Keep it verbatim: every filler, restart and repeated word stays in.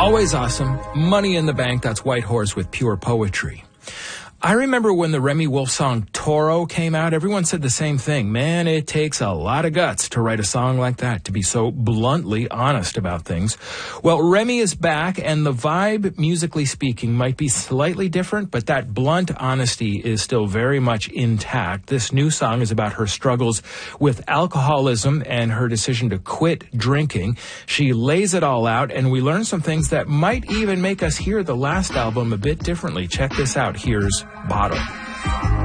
Always awesome. Money in the Bank. That's Whitehorse with Pure Poetry. I remember when the Remy Wolf song Toro came out, everyone said the same thing. Man, it takes a lot of guts to write a song like that, to be so bluntly honest about things. Well, Remy is back, and the vibe, musically speaking, might be slightly different, but that blunt honesty is still very much intact. This new song is about her struggles with alcoholism and her decision to quit drinking. She lays it all out, and we learn some things that might even make us hear the last album a bit differently. Check this out. Here's Bottom.